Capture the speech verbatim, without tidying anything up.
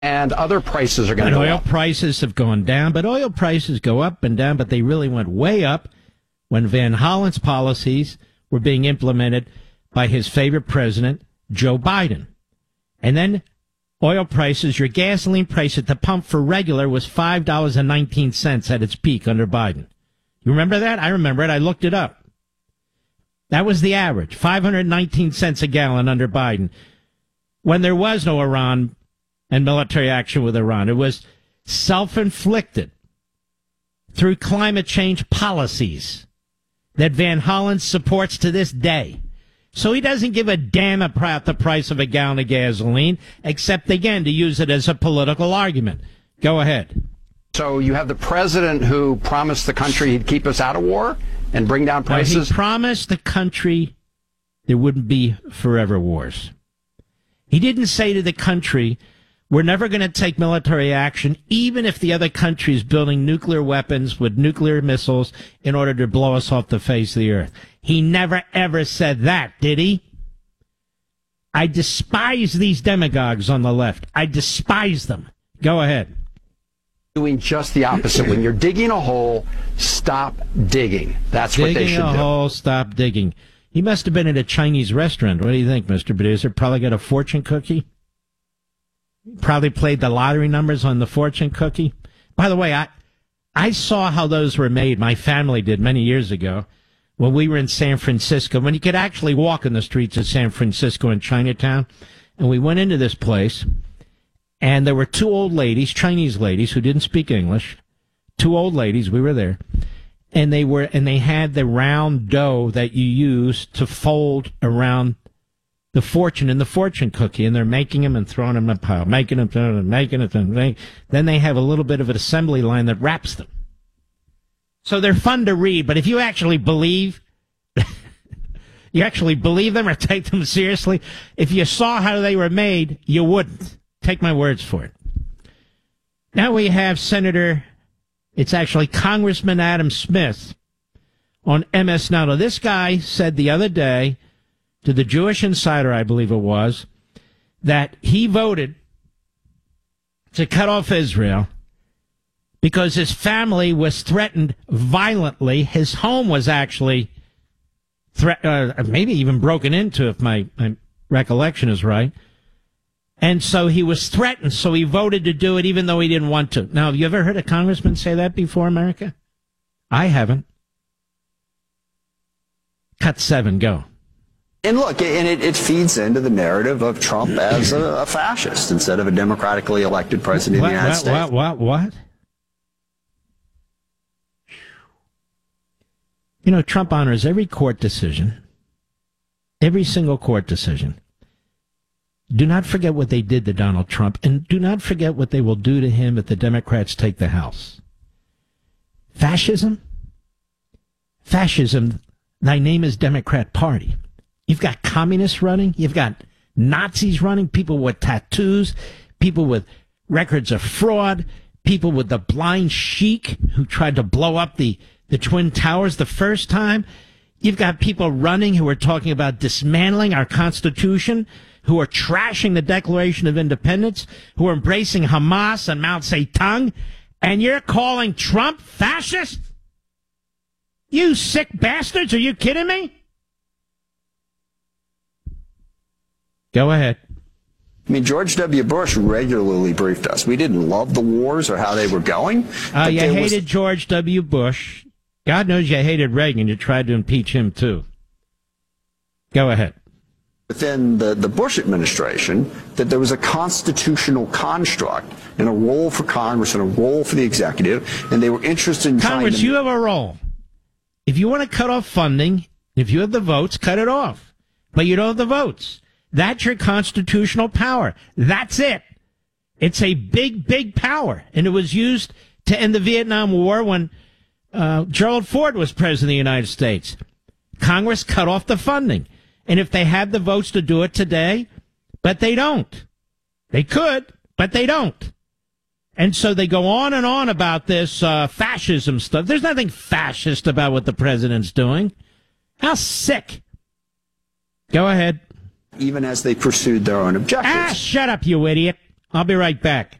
And other prices are going to go oil up. prices have gone down, but oil prices go up and down, but they really went way up when Van Hollen's policies were being implemented by his favorite president, Joe Biden. And then oil prices, your gasoline price at the pump for regular was five dollars and nineteen cents at its peak under Biden. You remember that? I remember it. I looked it up. That was the average, five hundred nineteen cents a gallon under Biden, when there was no Iran and military action with Iran. It was self-inflicted through climate change policies that Van Hollen supports to this day. So he doesn't give a damn about the price of a gallon of gasoline, except, again, to use it as a political argument. Go ahead. So you have the president who promised the country he'd keep us out of war and bring down prices? No, he promised the country there wouldn't be forever wars. He didn't say to the country, we're never going to take military action, even if the other country is building nuclear weapons with nuclear missiles in order to blow us off the face of the earth. He never, ever said that, did he? I despise these demagogues on the left. I despise them. Go ahead. Doing just the opposite. When you're digging a hole, stop digging. That's digging what they should do. Digging a hole, stop digging. He must have been at a Chinese restaurant. What do you think, Mister Producer? Probably got a fortune cookie? Probably played the lottery numbers on the fortune cookie. By the way, I I saw how those were made. My family did many years ago when we were in San Francisco, when you could actually walk in the streets of San Francisco in Chinatown. And we went into this place, and there were two old ladies, Chinese ladies, who didn't speak English. Two old ladies, we were there. And they were and they had the round dough that you use to fold around the fortune in the fortune cookie, and they're making them and throwing them in a pile, making them, throwing them, making it, and they, then they have a little bit of an assembly line that wraps them. So they're fun to read, but if you actually believe, you actually believe them or take them seriously, if you saw how they were made, you wouldn't. Take my words for it. Now we have Senator, it's actually Congressman Adam Smith on M S Now. Now, this guy said the other day to the Jewish Insider, I believe it was, that he voted to cut off Israel because his family was threatened violently. His home was actually thre- uh, maybe even broken into, if my, my recollection is right. And so he was threatened, so he voted to do it even though he didn't want to. Now, have you ever heard a congressman say that before, America? I haven't. Cut seven, go. And look, and it, it feeds into the narrative of Trump as a, a fascist instead of a democratically elected president what, of the United what, States. What, what, what? You know, Trump honors every court decision, every single court decision. Do not forget what they did to Donald Trump, and do not forget what they will do to him if the Democrats take the House. Fascism? Fascism, thy name is Democrat Party. You've got communists running. You've got Nazis running, people with tattoos, people with records of fraud, people with the blind sheik who tried to blow up the, the Twin Towers the first time. You've got people running who are talking about dismantling our Constitution, who are trashing the Declaration of Independence, who are embracing Hamas and Mao Zedong, and you're calling Trump fascist? You sick bastards, are you kidding me? Go ahead. I mean, George W. Bush regularly briefed us. We didn't love the wars or how they were going. Uh, you hated was... George W. Bush. God knows you hated Reagan. You tried to impeach him, too. Go ahead. Within the, the Bush administration, that there was a constitutional construct and a role for Congress and a role for the executive, and they were interested in Congress, trying to... you have a role. If you want to cut off funding, if you have the votes, cut it off. But you don't have the votes. That's your constitutional power. That's it. It's a big, big power. And it was used to end the Vietnam War when uh, Gerald Ford was president of the United States. Congress cut off the funding. And if they had the votes to do it today, but they don't. They could, but they don't. And so they go on and on about this uh, fascism stuff. There's nothing fascist about what the president's doing. How sick. Go ahead. Even as they pursued their own objectives. Ah, shut up, you idiot. I'll be right back.